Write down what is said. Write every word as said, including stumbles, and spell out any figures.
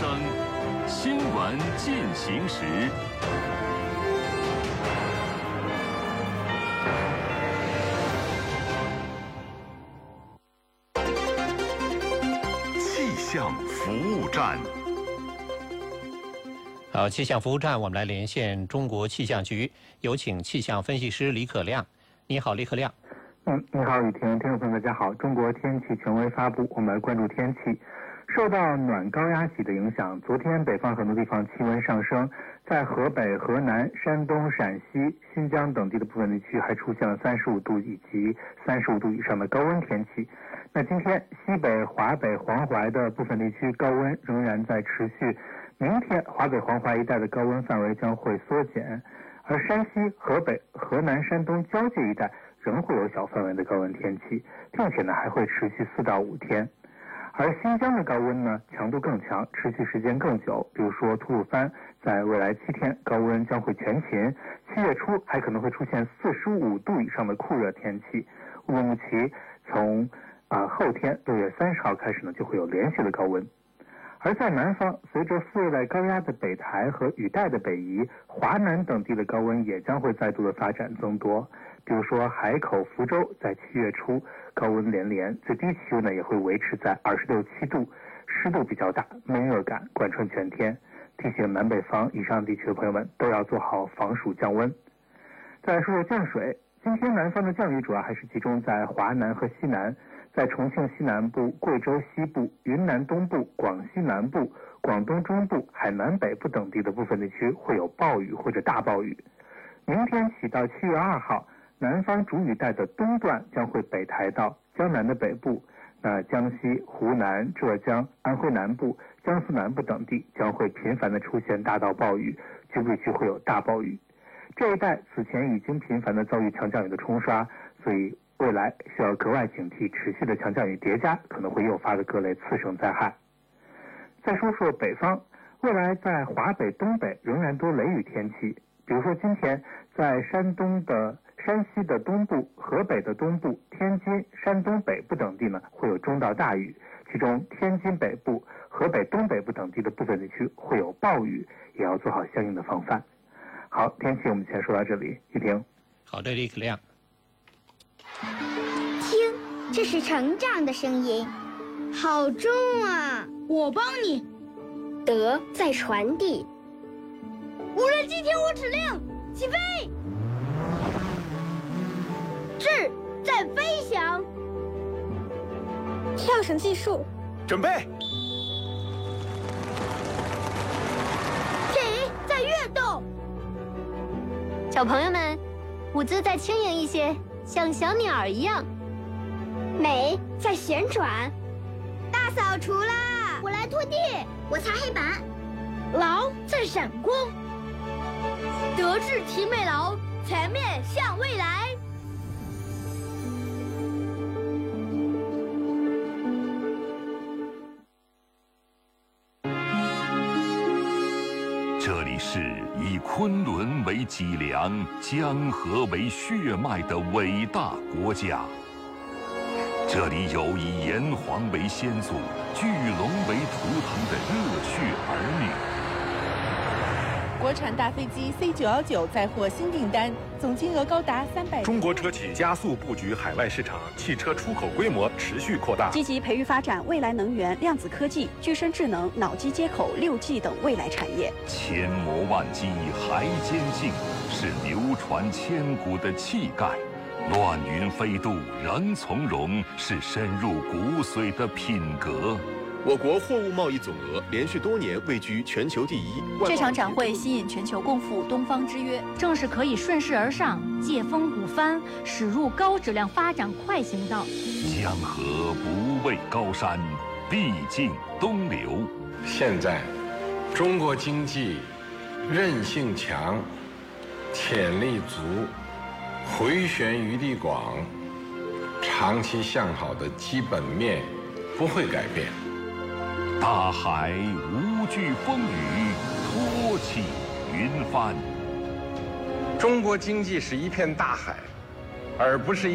声，新闻进行时。气象服务站。 好，气象服务站，我们来连线中国气象局，有请气象分析师李可亮。你好，李可亮。 嗯，你好，雨婷，听众朋友大家好。中国天气权威发布，我们来关注天气。受到暖高压脊的影响，昨天北方很多地方气温上升，在河北、河南、山东、陕西、新疆等地的部分地区还出现了三十五度以及三十五度以上的高温天气。那今天西北、华北、黄淮的部分地区高温仍然在持续，明天华北、黄淮一带的高温范围将会缩减，而山西、河北、河南、山东交界一带仍会有小范围的高温天气，并且呢还会持续四到五天。而新疆的高温呢强度更强，持续时间更久，比如说吐鲁番在未来七天高温将会全勤，七月初还可能会出现四十五度以上的酷热天气。乌鲁木齐从啊、呃、后天六月三十号开始呢就会有连续的高温。而在南方，随着副热带高压的北抬和雨带的北移，华南等地的高温也将会再度的发展增多。比如说海口、福州在七月初高温连连，最低气温呢也会维持在二十六七度，湿度比较大，闷热感贯穿全天。提醒南北方以上地区的朋友们都要做好防暑降温。再来说说降水，今天南方的降雨主要还是集中在华南和西南。在重庆西南部、贵州西部、云南东部、广西南部、广东中部、海南北部等地的部分地区会有暴雨或者大暴雨。明天起到七月二号，南方主雨带的东段将会北抬到江南的北部，那江西、湖南、浙江、安徽南部、江苏南部等地将会频繁的出现大到暴雨，局部地区会有大暴雨。这一带此前已经频繁的遭遇强降雨的冲刷，所以未来需要格外警惕持续的强降雨叠加可能会诱发的各类次生灾害。再说说北方，未来在华北、东北仍然多雷雨天气，比如说今天在山东的、山西的东部、河北的东部、天津、山东北部等地呢会有中到大雨，其中天津北部、河北东北部等地的部分地区会有暴雨，也要做好相应的防范。好，天气我们先说到这里，雨婷。 好的，李可亮。 听，这是成长的声音，好重啊！ 我帮你。 德在传递。 无人机听我指令，起飞。智在飞翔。 跳绳技术。 准备。 体在跃动。 小朋友们，舞姿再轻盈一些，像小鸟一样。 美在旋转。 大扫除啦！ 我来拖地，我擦黑板。 劳在闪光。德智体美劳，全面向未来。 这里是以昆仑为脊梁、江河为血脉的伟大国家。这里有以炎黄为先祖、巨龙为图腾的热血儿女。 国产大飞机 C 九一九再获新订单，总金额高达三百。 中国车企加速布局海外市场，汽车出口规模持续扩大， 积极培育发展未来能源、量子科技、具身智能、脑机接口、六 G 等未来产业。 千磨万击还坚劲，是流传千古的气概；乱云飞渡仍从容，是深入骨髓的品格。 我国货物贸易总额连续多年位居全球第一。 这场展会吸引全球共赴东方之约， 正是可以顺势而上，借风鼓帆，驶入高质量发展快行道。 江河不畏高山，必经东流。 现在，中国经济韧性强，潜力足，回旋余地广，长期向好的基本面不会改变。 大海无惧风雨，托起云帆。 中国经济是一片大海，而不是一